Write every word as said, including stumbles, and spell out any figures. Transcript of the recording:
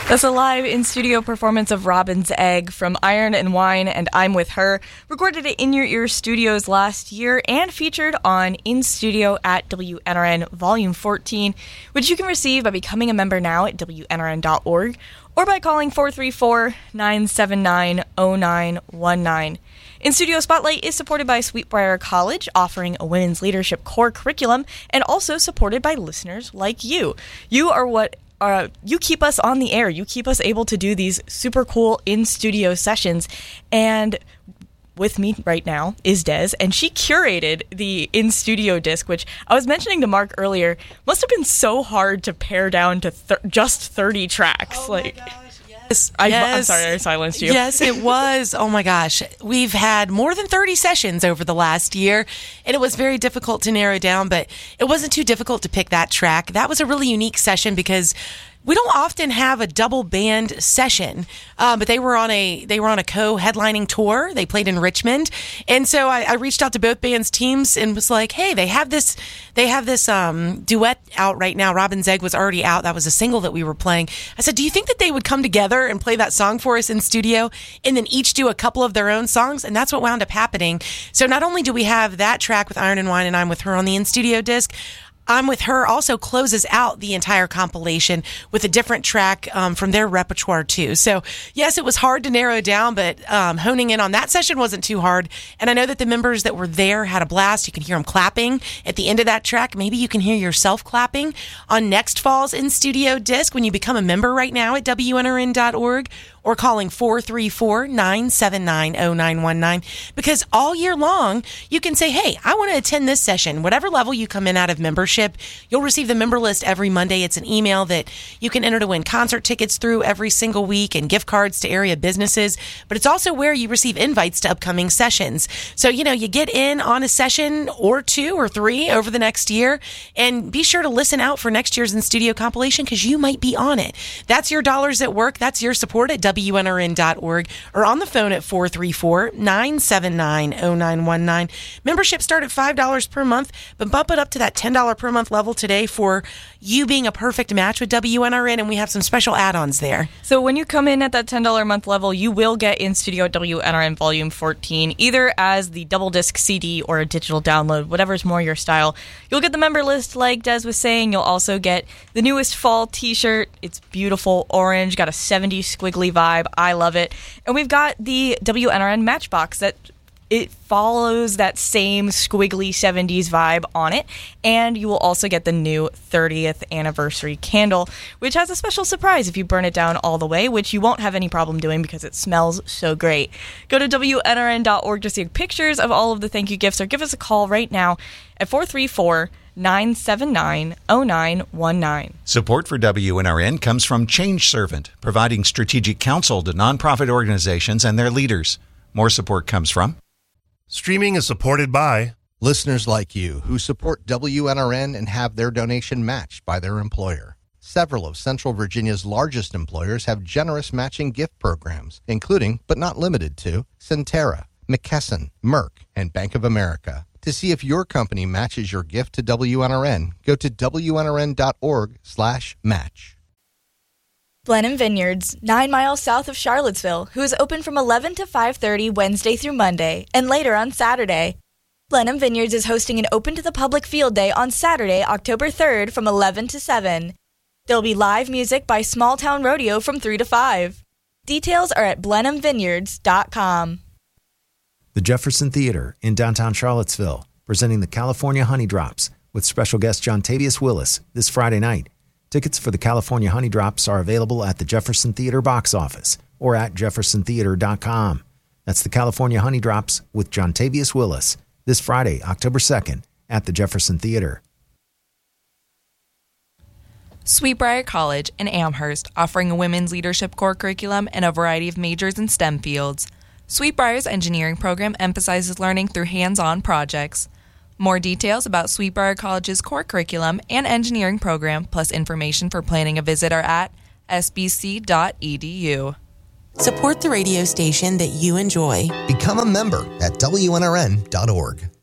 That's a live in-studio performance of Robin's Egg from Iron and Wine and I'm With Her, recorded at In Your Ear Studios last year and featured on In Studio at W N R N Volume fourteen, which you can receive by becoming a member now at W N R N dot org or by calling four three four, nine seven nine, zero nine one nine. In-Studio Spotlight is supported by Sweetbriar College, offering a women's leadership core curriculum, and also supported by listeners like you. You are what Uh, you keep us on the air. You keep us able to do these super cool in-studio sessions. And with me right now is Des, and she curated the in-studio disc, which I was mentioning to Mark earlier, must have been so hard to pare down to th- just thirty tracks. Oh like. my gosh. I, yes. I'm sorry, I silenced you. Yes, it was. Oh my gosh. We've had more than thirty sessions over the last year, and it was very difficult to narrow down, but it wasn't too difficult to pick that track. That was a really unique session because we don't often have a double band session, uh, but they were on a they were on a co-headlining tour. They played in Richmond, and so I, I reached out to both bands' teams and was like, "Hey, they have this they have this um, duet out right now. Robin's Egg was already out. That was a single that we were playing." I said, "Do you think that they would come together and play that song for us in studio, and then each do a couple of their own songs?" And that's what wound up happening. So not only do we have that track with Iron and Wine and I'm With Her on the in-studio disc, I'm With Her also closes out the entire compilation with a different track um, from their repertoire too. So yes, it was hard to narrow down, but um, honing in on that session wasn't too hard. And I know that the members that were there had a blast. You can hear them clapping at the end of that track. Maybe you can hear yourself clapping on next fall's in-studio disc when you become a member right now at W N R N dot org or calling four three four, nine seven nine, zero nine one nine, because all year long you can say, hey, I want to attend this session. Whatever level you come in out of membership, you'll receive the member list every Monday. It's an email that you can enter to win concert tickets through every single week and gift cards to area businesses, but it's also where you receive invites to upcoming sessions. So, you know, you get in on a session or two or three over the next year, and be sure to listen out for next year's in-studio compilation because you might be on it. That's your dollars at work. That's your support at W N R N dot org or on the phone at four three four, nine seven nine, zero nine one nine. Memberships start at five dollars per month, but bump it up to that ten dollars per month level today for you being a perfect match with W N R N, and we have some special add-ons there. So when you come in at that ten dollars a month level, you will get In Studio W N R N Volume fourteen, either as the double disc C D or a digital download, whatever's more your style. You'll get the member list like Des was saying. You'll also get the newest fall t-shirt. It's beautiful orange, got a seventies squiggly vibe. I love it. And we've got the W N R N Matchbox that it follows that same squiggly seventies vibe on it. And you will also get the new thirtieth anniversary candle, which has a special surprise if you burn it down all the way, which you won't have any problem doing because it smells so great. Go to W N R N dot org to see pictures of all of the thank you gifts, or give us a call right now at four three four, nine seven nine, zero nine one nine. Support for W N R N comes from Change Servant, providing strategic counsel to nonprofit organizations and their leaders. More support comes from Streaming is supported by listeners like you who support W N R N and have their donation matched by their employer. Several of Central Virginia's largest employers have generous matching gift programs, including, but not limited to, Centera, McKesson, Merck, and Bank of America. To see if your company matches your gift to W N R N, go to W N R N dot org slash match. Blenheim Vineyards, nine miles south of Charlottesville, who is open from eleven to five thirty Wednesday through Monday, and later on Saturday. Blenheim Vineyards is hosting an open-to-the-public field day on Saturday, October third from eleven to seven. There will be live music by Small Town Rodeo from three to five. Details are at blenheim vineyards dot com. The Jefferson Theater in downtown Charlottesville, presenting the California Honey Drops with special guest John Tavius Willis this Friday night. Tickets for the California Honey Drops are available at the Jefferson Theater box office or at jefferson theater dot com. That's the California Honey Drops with John Tavius Willis this Friday, October second at the Jefferson Theater. Sweetbriar College in Amherst, offering a women's leadership core curriculum and a variety of majors in STEM fields. Sweetbriar's engineering program emphasizes learning through hands-on projects. More details about Sweetbriar College's core curriculum and engineering program, plus information for planning a visit, are at s b c dot e d u. Support the radio station that you enjoy. Become a member at W N R N dot org.